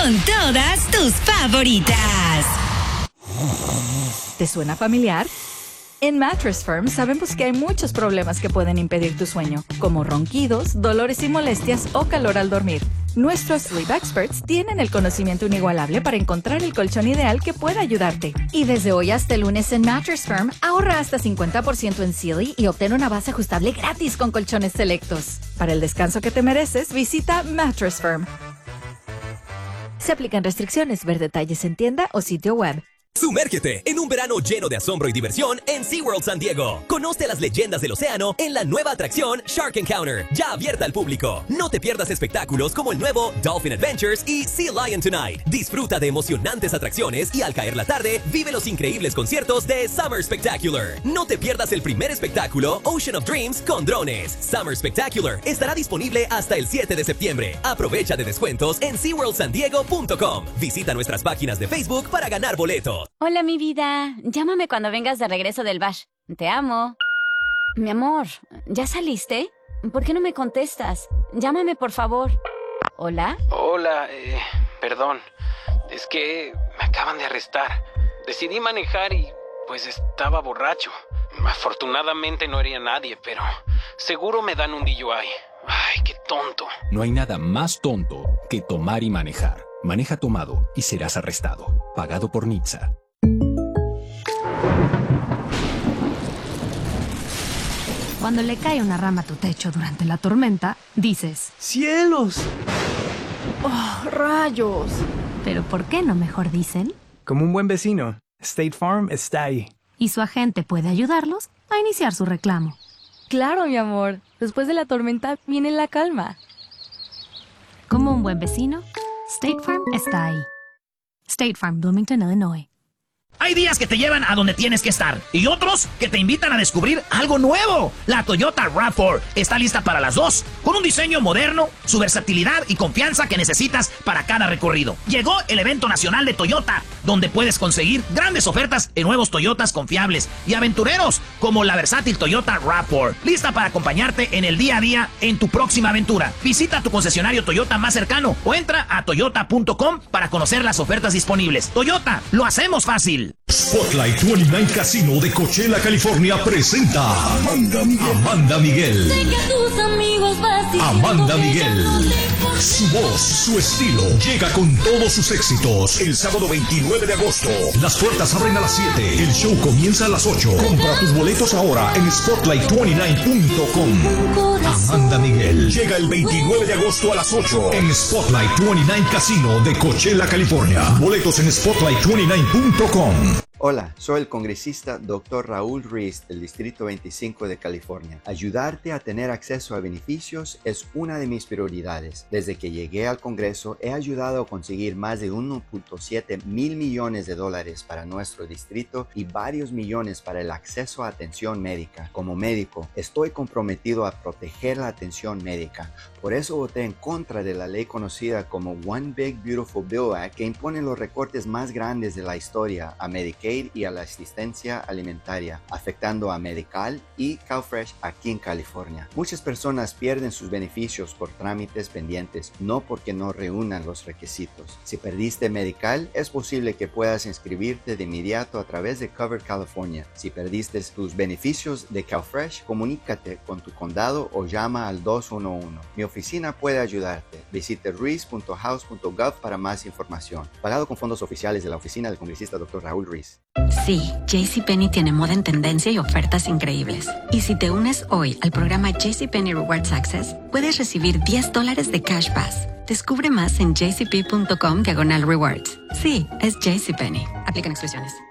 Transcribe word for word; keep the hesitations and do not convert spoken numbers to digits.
con todas tus favoritas. ¿Te suena familiar? En Mattress Firm sabemos que hay muchos problemas que pueden impedir tu sueño, como ronquidos, dolores y molestias o calor al dormir. Nuestros Sleep Experts tienen el conocimiento inigualable para encontrar el colchón ideal que pueda ayudarte. Y desde hoy hasta el lunes en Mattress Firm, ahorra hasta cincuenta por ciento en Sealy y obtén una base ajustable gratis con colchones selectos. Para el descanso que te mereces, visita Mattress Firm. Se aplican restricciones. Ver detalles en tienda o sitio web. Sumérgete en un verano lleno de asombro y diversión en SeaWorld San Diego. Conoce las leyendas del océano en la nueva atracción Shark Encounter, ya abierta al público. No te pierdas espectáculos como el nuevo Dolphin Adventures y Sea Lion Tonight. Disfruta de emocionantes atracciones y al caer la tarde, vive los increíbles conciertos de Summer Spectacular. No te pierdas el primer espectáculo Ocean of Dreams con drones. Summer Spectacular estará disponible hasta el siete de septiembre. Aprovecha de descuentos en sea world san diego punto com. Visita nuestras páginas de Facebook para ganar boletos. Hola, mi vida. Llámame cuando vengas de regreso del bash. Te amo. Mi amor, ¿ya saliste? ¿Por qué no me contestas? Llámame, por favor. ¿Hola? Hola, eh, perdón. Es que me acaban de arrestar. Decidí manejar y, pues, estaba borracho. Afortunadamente no hería a nadie, pero seguro me dan un D U I. Ay, qué tonto. No hay nada más tonto que tomar y manejar. Maneja tomado y serás arrestado. Pagado por N H T S A. Cuando le cae una rama a tu techo durante la tormenta, dices: ¡cielos! ¡Oh, rayos! Pero ¿por qué no mejor dicen? Como un buen vecino, State Farm está ahí. Y su agente puede ayudarlos a iniciar su reclamo. Claro, mi amor. Después de la tormenta viene la calma. Como un buen vecino, State Farm está ahí. State Farm, Bloomington, Illinois. Hay días que te llevan a donde tienes que estar y otros que te invitan a descubrir algo nuevo. La Toyota RAV cuatro está lista para las dos, con un diseño moderno, su versatilidad y confianza que necesitas para cada recorrido. Llegó el evento nacional de Toyota, donde puedes conseguir grandes ofertas en nuevos Toyotas confiables y aventureros, como la versátil Toyota RAV cuatro, lista para acompañarte en el día a día en tu próxima aventura. Visita tu concesionario Toyota más cercano o entra a toyota punto com para conocer las ofertas disponibles. Toyota, lo hacemos fácil. Spotlight veintinueve Casino de Coachella, California presenta Amanda Miguel. Amanda Miguel. Sé que tus amigos Amanda Miguel. Su voz, su estilo, llega con todos sus éxitos. El sábado veintinueve de agosto. Las puertas abren a las siete. El show comienza a las ocho. Compra tus boletos ahora en spotlight veintinueve punto com. Amanda Miguel llega el veintinueve de agosto a las ocho en Spotlight veintinueve Casino de Coachella, California. Boletos en spotlight veintinueve punto com. Hola, soy el congresista doctor Raúl Ruiz del Distrito veinticinco de California. Ayudarte a tener acceso a beneficios es una de mis prioridades. Desde que llegué al Congreso, he ayudado a conseguir más de uno punto siete mil millones de dólares para nuestro distrito y varios millones para el acceso a atención médica. Como médico, estoy comprometido a proteger la atención médica. Por eso voté en contra de la ley conocida como One Big Beautiful Bill Act, que impone los recortes más grandes de la historia a Medicaid y a la asistencia alimentaria, afectando a Medical y CalFresh aquí en California. Muchas personas pierden sus beneficios por trámites pendientes, no porque no reúnan los requisitos. Si perdiste Medical, es posible que puedas inscribirte de inmediato a través de Cover California. Si perdiste tus beneficios de CalFresh, comunícate con tu condado o llama al dos uno uno. Mi oficina puede ayudarte. Visite ruiz punto house punto gov para más información. Pagado con fondos oficiales de la oficina del congresista doctor Raúl Ruiz. Sí, JCPenney tiene moda en tendencia y ofertas increíbles. Y si te unes hoy al programa JCPenney Rewards Access, puedes recibir diez dólares de Cash Pass. Descubre más en jcp punto com diagonal rewards. Sí, es JCPenney. Aplican exclusiones.